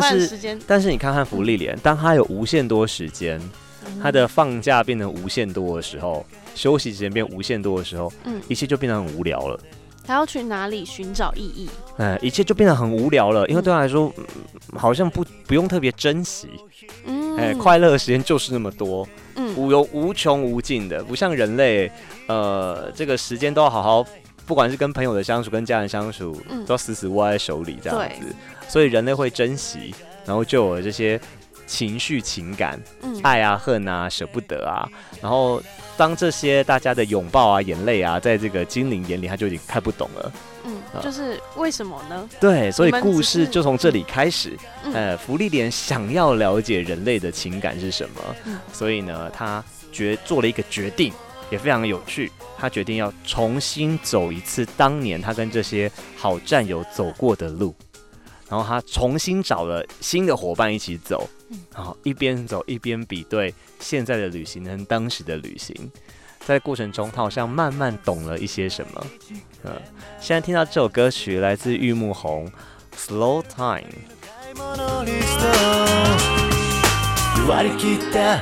但是你看看芙莉莲，当他有无限多时间，他的放假变成无限多的时候，休息时间变无限多的时候，一切就变得很无聊了。 他要去哪里寻找意义？ 一切就变得很无聊了，因为对他来说，好像不用特别珍惜。快乐的时间就是那么多，无穷无尽的，不像人类，这个时间都要好好，不管是跟朋友的相处、跟家人相处，都要死死握在手里这样子。所以人类会珍惜，然后就有这些情绪、情感，爱啊、恨啊、舍不得啊，然后当这些大家的拥抱啊、眼泪啊，在这个精灵眼里，他就已经看不懂了。 就是为什么呢？ 对，所以故事就从这里开始。芙莉莲想要了解人类的情感是什么，所以呢，他做了一个决定，也非常有趣。他决定要重新走一次当年他跟这些好战友走过的路，然后他重新找了新的伙伴一起走，然后一边走一边比对现在的旅行跟当时的旅行。在过程中，他好像慢慢懂了一些什么。现在听到这首歌曲来自玉木宏，《Slow Time》。割り切った